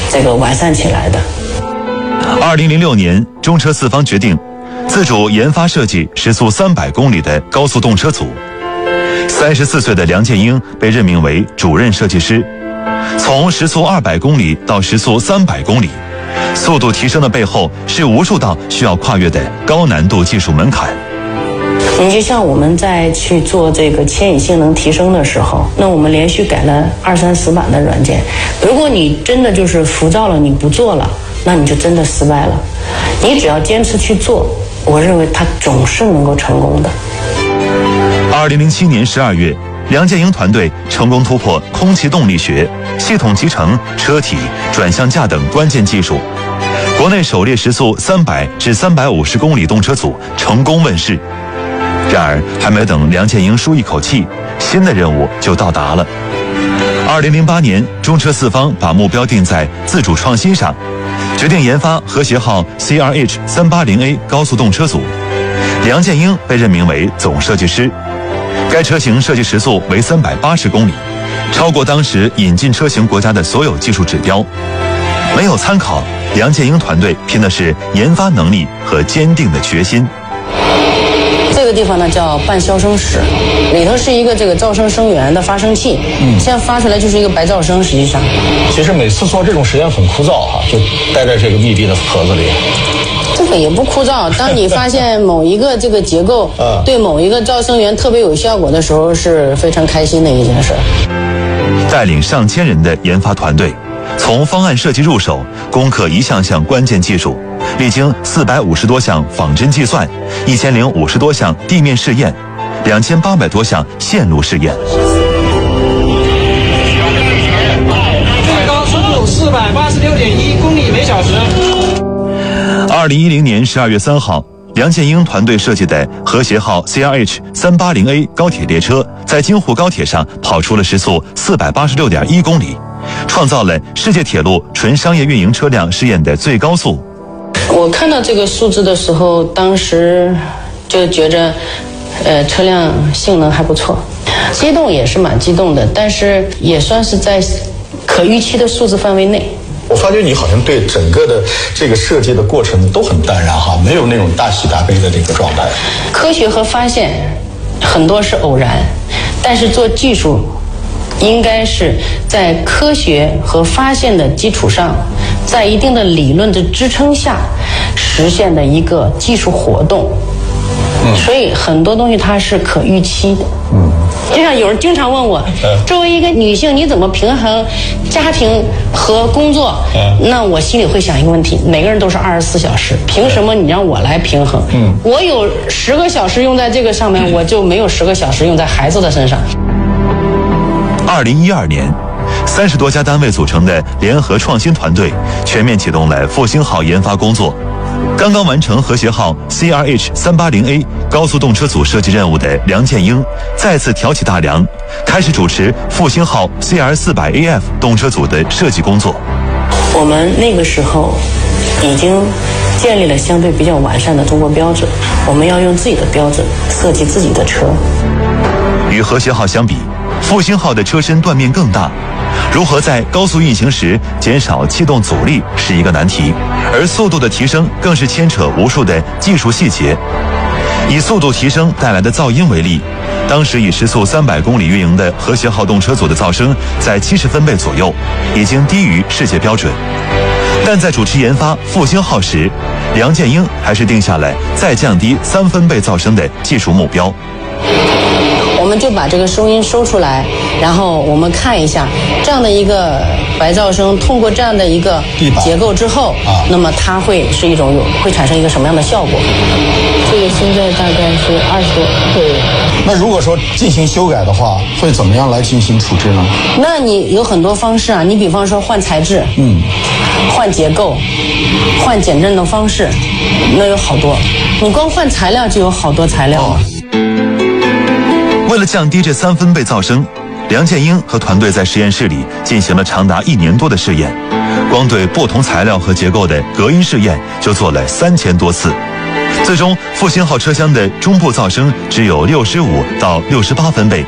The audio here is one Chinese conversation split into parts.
这个完善起来的。 2006年，中车四方决定自主研发设计时速300公里的高速动车组。34岁的梁建英被任命为主任设计师。从时速200公里到时速300公里，速度提升的背后是无数道需要跨越的高难度技术门槛。 你就像我们在去做这个牵引性能提升的时候，那我们连续改了20-30版的软件。如果你真的就是浮躁了，你不做了，那你就真的失败了。你只要坚持去做，我认为它总是能够成功的。 2007年12月，梁建英团队成功突破空气动力学、系统集成、车体、转向架等关键技术，国内首列时速300至350公里动车组成功问世。然而，还没等梁建英舒一口气，新的任务就到达了。2008年，中车四方把目标定在自主创新上，决定研发和谐号 CRH380A 高速动车组。梁建英被任命为总设计师。该车型设计时速为380公里，超过当时引进车型国家的所有技术指标。没有参考，梁建英团队拼的是研发能力和坚定的决心。 这个地方呢叫半消声室，里头是一个这个噪声声源的发生器，现在发出来就是一个白噪声。实际上， 其实每次做这种实验很枯燥哈，就待在这个密闭的盒子里。 这个也不枯燥。当你发现某一个这个结构对某一个噪声源特别有效果的时候，是非常开心的一件事。 带领上千人的研发团队，从方案设计入手，攻克一项项关键技术，历经450多项仿真计算，1050多项地面试验，2800多项线路试验。 最高速度486.1公里每小时。 2010年12月3号，梁建英团队设计的和谐号 CRH380A 高铁列车在京沪高铁上跑出了时速486.1公里，创造了世界铁路纯商业运营车辆试验的最高速。 我看到这个数字的时候，当时就觉着车辆性能还不错，激动也是蛮激动的，但是也算是在可预期的数字范围内。 我发觉你好像对整个的这个设计的过程都很淡然哈，没有那种大喜大悲的这个状态。 科学和发现很多是偶然，但是做技术应该是在科学和发现的基础上，在一定的理论的支撑下实现的一个技术活动。所以很多东西它是可预期的。就像有人经常问我，作为一个女性，你怎么平衡家庭和工作？那我心里会想一个问题：每个人都是24小时，凭什么你让我来平衡？我有10个小时用在这个上面，我就没有10个小时用在孩子的身上。 2012年，30多家单位组成的联合创新团队全面启动了复兴号研发工作。刚刚完成和谐号 CRH380A 高速动车组设计任务的梁建英再次挑起大梁，开始主持复兴号 CR400AF 动车组的设计工作。 我们那个时候已经建立了相对比较完善的中国标准，我们要用自己的标准设计自己的车。 与和谐号相比，复兴号的车身断面更大，如何在高速运行时减少气动阻力是一个难题，而速度的提升更是牵扯无数的技术细节。以速度提升带来的噪音为例，当时以时速300公里运营的和谐号动车组的噪声在70分贝左右，已经低于世界标准。但在主持研发复兴号时，梁建英还是定下了再降低3分贝噪声的技术目标。 我们就把这个收音收出来，然后我们看一下这样的一个白噪声通过这样的一个结构之后，那么它会是一种会产生一个什么样的效果？这个现在大概是20多。 对。那如果说进行修改的话，会怎么样来进行处置呢？ 那你有很多方式啊，你比方说换材质，换结构，换减震的方式，那有好多。你光换材料就有好多材料了。 为了降低这3分贝噪声，梁建英和团队在实验室里进行了长达1年多的试验，光对不同材料和结构的隔音试验就做了3000多次。最终，复兴号车厢的中部噪声只有65到68分贝，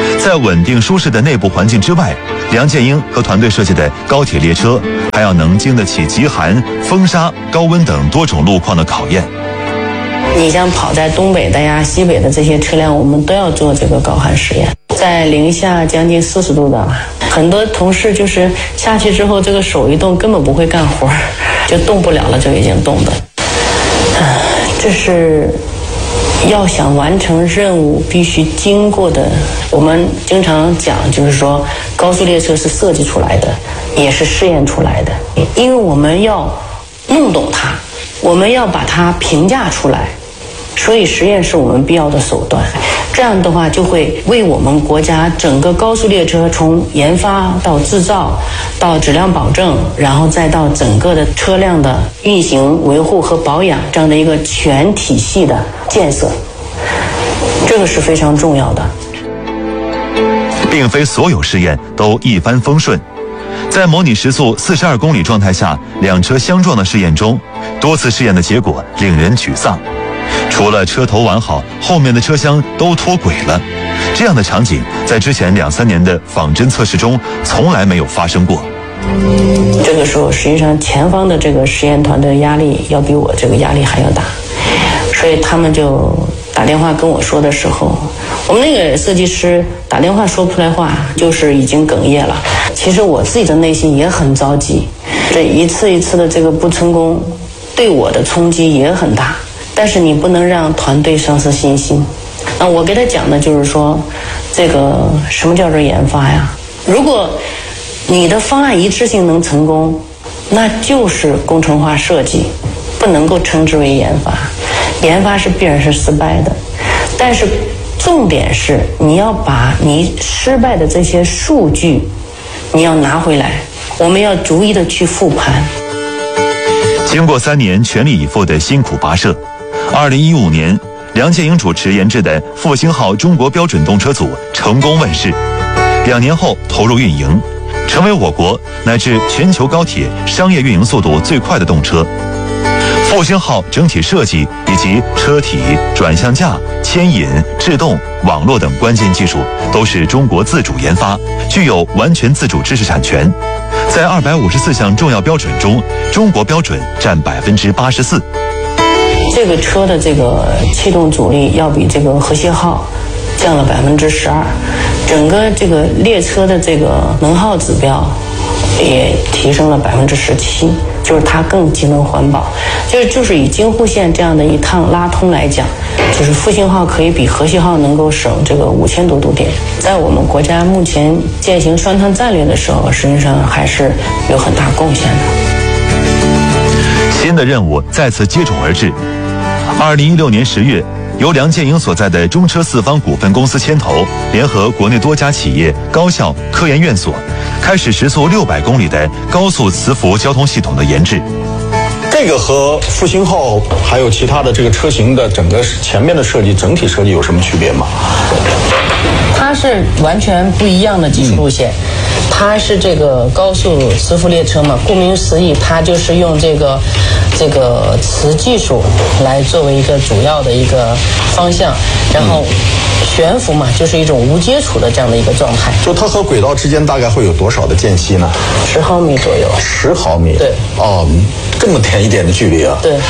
在稳定舒适的内部环境之外，梁建英和团队设计的高铁列车还要能经得起极寒、风沙、高温等多种路况的考验。 你像跑在东北的呀、西北的这些车辆，我们都要做这个高寒实验，在零下将近40度的，很多同事就是下去之后，这个手一动根本不会干活，就动不了了，就已经冻的。这是要想完成任务必须经过的。我们经常讲，就是说高速列车是设计出来的，也是试验出来的，因为我们要弄懂它，我们要把它评价出来，所以实验是我们必要的手段。这样的话就会为我们国家整个高速列车从研发到制造到质量保证，然后再到整个的车辆的运行维护和保养这样的一个全体系的建设，这个是非常重要的。 并非所有试验都一帆风顺，在模拟时速42公里状态下两车相撞的试验中，多次试验的结果令人沮丧。除了车头完好，后面的车厢都脱轨了。这样的场景在之前2-3年的仿真测试中从来没有发生过。 这个时候实际上前方的这个实验团队压力要比我这个压力还要大，所以他们就打电话跟我说的时候，我们那个设计师打电话说不出来话，就是已经哽咽了。其实我自己的内心也很着急，这一次一次的这个不成功对我的冲击也很大，但是你不能让团队丧失信心。那我给他讲的就是说，这个什么叫做研发呀？如果你的方案一致性能成功，那就是工程化设计，不能够称之为研发。研发是必然是失败的，但是重点是你要把你失败的这些数据你要拿回来，我们要逐一的去复盘。 经过3年全力以赴的辛苦跋涉，2015年梁建英主持研制的复兴号中国标准动车组成功问世，2年后投入运营，成为我国乃至全球高铁商业运营速度最快的动车。复兴号整体设计以及车体、转向架、牵引、制动、网络等关键技术都是中国自主研发，具有完全自主知识产权。在254项重要标准中，中国标准占84%。 这个车的这个气动阻力要比这个和谐号降了12%，整个这个列车的这个能耗指标也提升了17%，就是它更节能环保。就是以京沪线这样的一趟拉通来讲，就是复兴号可以比和谐号能够省这个5000多度电。在我们国家目前践行双碳战略的时候，实际上还是有很大贡献的。 新的任务再次接踵而至。2016年10月，由梁建英所在的中车四方股份公司牵头，联合国内多家企业、高校、科研院所，开始时速600公里的高速磁浮交通系统的研制。 这个和复兴号还有其他的这个车型的整个前面的设计、整体设计有什么区别吗？ 它是完全不一样的技术路线。它是这个高速磁浮列车嘛，顾名思义，它就是用这个磁技术来作为一个主要的一个方向，然后悬浮嘛，就是一种无接触的这样的一个状态。 就它和轨道之间大概会有多少的间隙呢 ？10毫米左右。 10毫米。 对。 哦，这么点一点的距离啊。 对。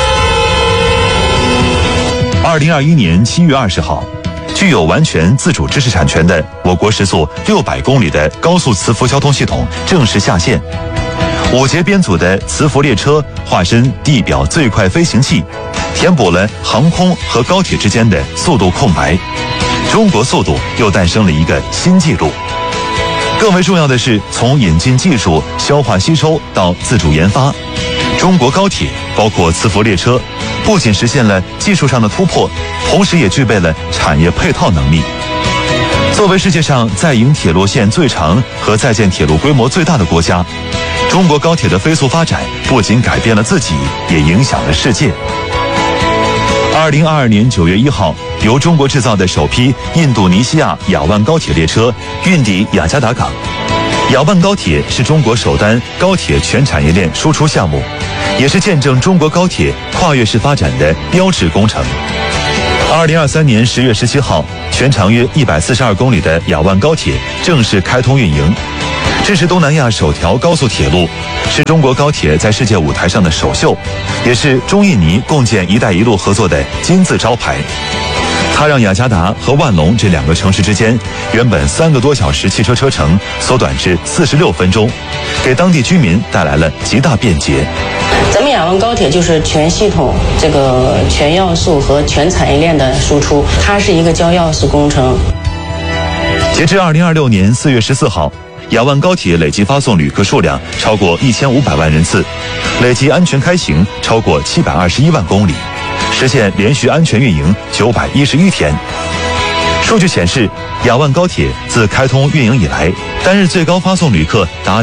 2021年7月20号。具有完全自主知识产权的我国时速600公里的高速磁浮交通系统正式下线。5节编组的磁浮列车化身地表最快飞行器，填补了航空和高铁之间的速度空白。中国速度又诞生了一个新纪录。更为重要的是，从引进技术、消化吸收到自主研发，中国高铁包括磁浮列车不仅实现了技术上的突破，同时也具备了产业配套能力。作为世界上在营铁路线最长和在建铁路规模最大的国家，中国高铁的飞速发展不仅改变了自己，也影响了世界。2022年9月1号，由中国制造的首批印度尼西亚雅万高铁列车运抵雅加达港。雅万高铁是中国首单高铁全产业链输出项目，也是见证中国高铁跨越式发展的标志工程。2023年10月17号， 全长约142公里的雅万高铁正式开通运营。这是东南亚首条高速铁路，是中国高铁在世界舞台上的首秀，也是中印尼共建“一带一路”合作的金字招牌。它让雅加达和万隆这2个城市之间原本3个多小时汽车车程缩短至46分钟，给当地居民带来了极大便捷。 咱们雅万高铁就是全系统这个全要素和全产业链的输出，它是一个交要素工程。 截至2026年4月14号，雅万高铁累计发送旅客数量超过1500万人次，累计安全开行超过721万公里，实现连续安全运营911天。数据显示，雅万高铁自开通运营以来，单日最高发送旅客达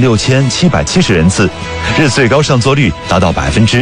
26770人次，日最高上座率达到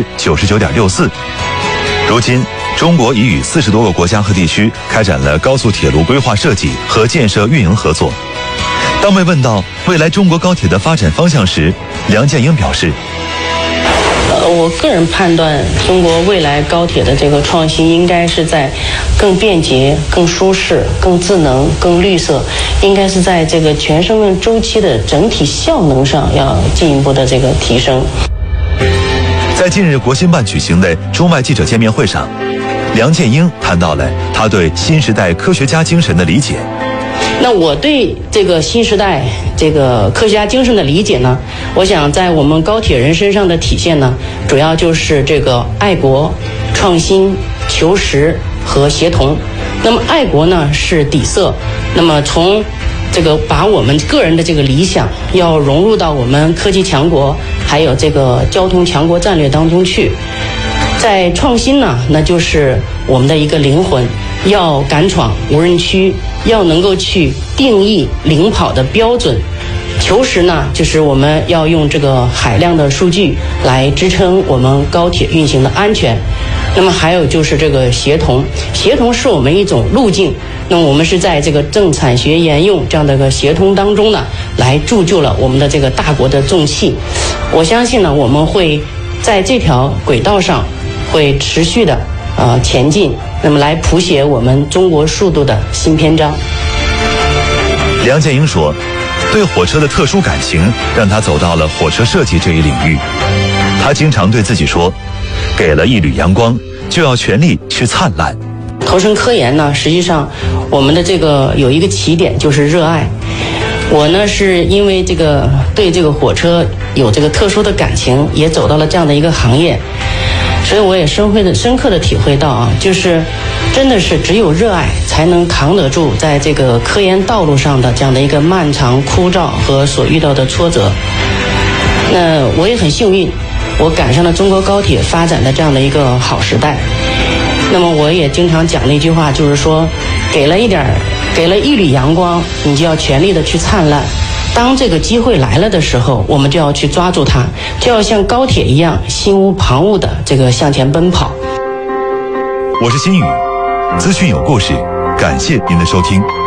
99.64%。如今，中国已与40多个国家和地区开展了高速铁路规划设计和建设运营合作。当被问到未来中国高铁的发展方向时，梁建英表示， 我个人判断，中国未来高铁的这个创新应该是在更便捷、更舒适、更智能、更绿色，应该是在这个全生命周期的整体效能上要进一步的这个提升。 在近日国新办举行的中外记者见面会上，梁建英谈到了他对新时代科学家精神的理解。 那我对这个新时代这个科学家精神的理解呢，我想在我们高铁人身上的体现呢，主要就是这个爱国、创新、求实和协同。那么爱国呢是底色，那么从这个把我们个人的这个理想要融入到我们科技强国还有这个交通强国战略当中去。在创新呢，那就是我们的一个灵魂，要敢闯无人区，要能够去定义领跑的标准。求实呢，就是我们要用这个海量的数据来支撑我们高铁运行的安全。那么还有就是这个协同，协同是我们一种路径。那么我们是在这个政产学研用这样的一个协同当中呢，来铸就了我们的这个大国的重器。我相信呢，我们会在这条轨道上会持续的前进，那么来谱写我们中国速度的新篇章。 梁建英说，对火车的特殊感情让他走到了火车设计这一领域。他经常对自己说，给了一缕阳光，就要全力去灿烂。 投身科研呢，实际上我们的这个有一个起点就是热爱。我呢是因为这个对这个火车有这个特殊的感情，也走到了这样的一个行业，所以我也深刻的体会到啊，就是真的是只有热爱才能扛得住在这个科研道路上的这样的一个漫长枯燥和所遇到的挫折。那我也很幸运，我赶上了中国高铁发展的这样的一个好时代。那么我也经常讲的一句话就是说，给了一缕阳光，你就要全力的去灿烂。当这个机会来了的时候，我们就要去抓住它，就要像高铁一样心无旁骛的这个向前奔跑。 我是心宇，资讯有故事，感谢您的收听。